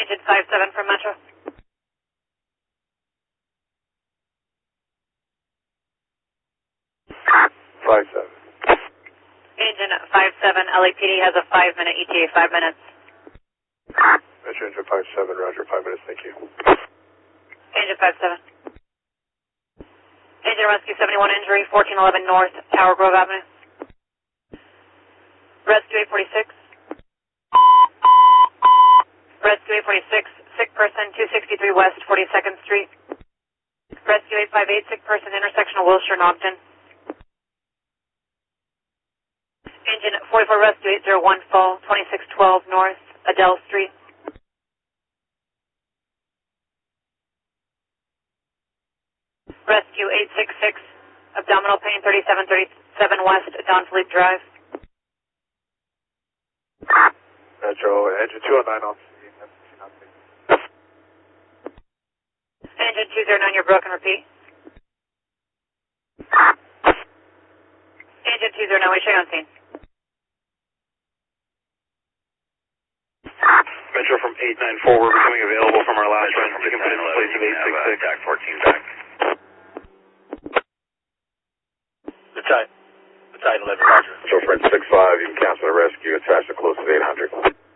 Engine 57 from Metro. 57. Engine 57, LAPD has a 5-minute ETA, 5 minutes. Metro Engine 57, roger, 5 minutes, thank you. Engine 57. Engine Rescue 71 injury, 1411 North, Tower Grove Avenue. Rescue 846. Rescue 846, sick person, 263 West, 42nd Street. Rescue 858, sick person, intersection of Wilshire and Ogden. Engine 44 Rescue 801 Fall, 2612 North, Adele Street. Rescue 866, abdominal pain, 3737 West, Don Felipe Drive. Metro, engine 209 on scene. Engine 209, you're broken, repeat. Engine 209, we show you on scene. Metro from 894, we're becoming available from our last run. You can put in place of 866. DAC 14 back. The tide 11, roger. Metro French 65, you can cancel the rescue, attach the close to 800.